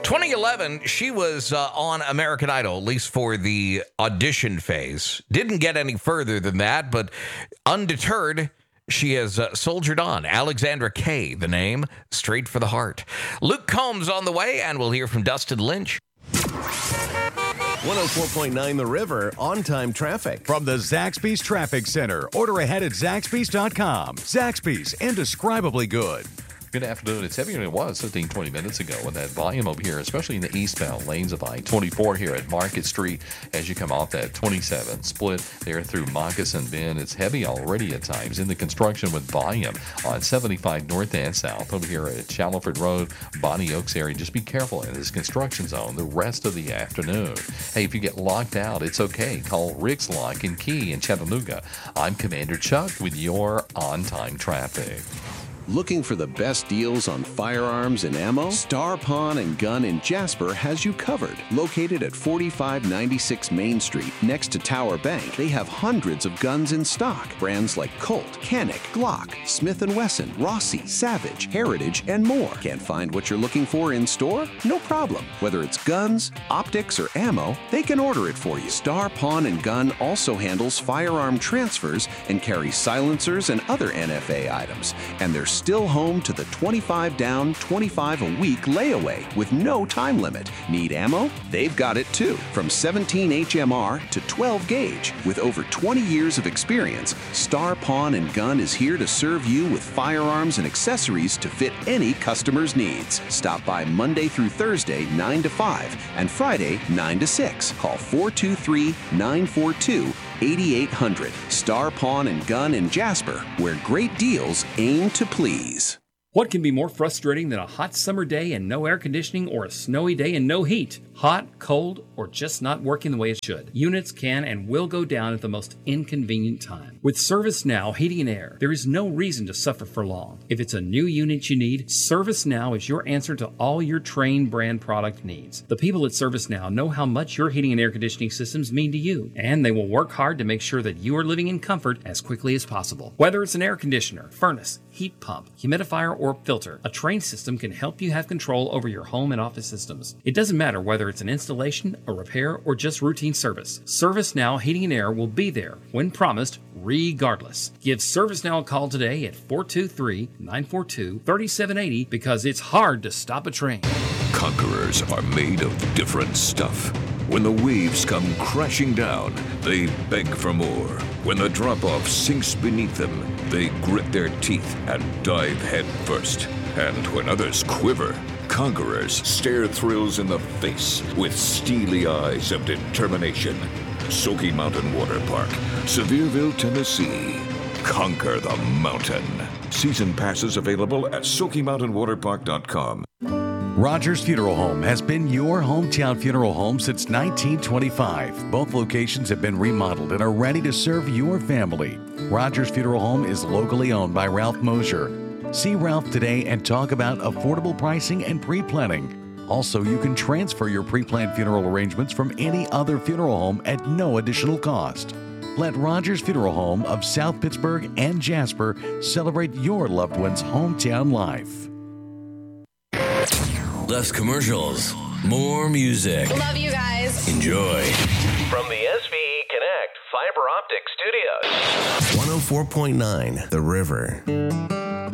2011, she was on American Idol, at least for the audition phase. Didn't get any further than that, but undeterred, she has soldiered on. Alexandra Kay, the name, straight for the heart. Luke Combs on the way, and we'll hear from Dustin Lynch. 104.9 The River, on-time traffic. From the Zaxby's Traffic Center. Order ahead at Zaxby's.com. Zaxby's, indescribably good. Good afternoon. It's heavier than it was 15, 20 minutes ago with that volume up here, especially in the eastbound lanes of I-24 here at Market Street as you come off that 27 split there through Moccasin Bend. It's heavy already at times in the construction with volume on 75 north and south over here at Shallowford Road, Bonnie Oaks area. Just be careful in this construction zone the rest of the afternoon. Hey, if you get locked out, it's okay. Call Rick's Lock and Key in Chattanooga. I'm Commander Chuck with your on-time traffic. Looking for the best deals on firearms and ammo? Star Pawn and Gun in Jasper has you covered. Located at 4596 Main Street, next to Tower Bank, they have hundreds of guns in stock. Brands like Colt, Canik, Glock, Smith & Wesson, Rossi, Savage, Heritage, and more. Can't find what you're looking for in store? No problem. Whether it's guns, optics, or ammo, they can order it for you. Star Pawn and Gun also handles firearm transfers and carries silencers and other NFA items. And they're still home to the 25 down, 25 a week layaway with no time limit. Need ammo? They've got it too. From 17 HMR to 12 gauge. With over 20 years of experience, Star Pawn and Gun is here to serve you with firearms and accessories to fit any customer's needs. Stop by Monday through Thursday, 9 to 5, and Friday, 9 to 6. Call 423-942-8800. Star Pawn and Gun in Jasper, where great deals aim to please. What can be more frustrating than a hot summer day and no air conditioning, or a snowy day and no heat? Hot, cold, or just not working the way it should? Units can and will go down at the most inconvenient time. With ServiceNow Heating and Air, there is no reason to suffer for long. If it's a new unit you need, ServiceNow is your answer to all your Trane brand product needs. The people at ServiceNow know how much your heating and air conditioning systems mean to you, and they will work hard to make sure that you are living in comfort as quickly as possible. Whether it's an air conditioner, furnace, heat pump, humidifier, or filter, a Trane system can help you have control over your home and office systems. It doesn't matter whether it's an installation, a repair, or just routine service. ServiceNow Heating and Air will be there when promised, regardless. Give ServiceNow a call today at 423-942-3780 because it's hard to stop a train. Conquerors are made of different stuff. When the waves come crashing down, they beg for more. When the drop-off sinks beneath them, they grit their teeth and dive head first. And when others quiver, conquerors stare thrills in the face with steely eyes of determination. Smoky Mountain Water Park, Sevierville, Tennessee. Conquer the mountain. Season passes available at SmokyMountainWaterPark.com. Rogers Funeral Home has been your hometown funeral home since 1925. Both locations have been remodeled and are ready to serve your family. Rogers Funeral Home is locally owned by Ralph Mosier. See Ralph today and talk about affordable pricing and pre-planning. Also, you can transfer your pre-planned funeral arrangements from any other funeral home at no additional cost. Let Rogers Funeral Home of South Pittsburgh and Jasper celebrate your loved one's hometown life. Less commercials, more music. Love you guys. Enjoy. From the SVE Connect Fiber Optic Studios. 104.9 The River.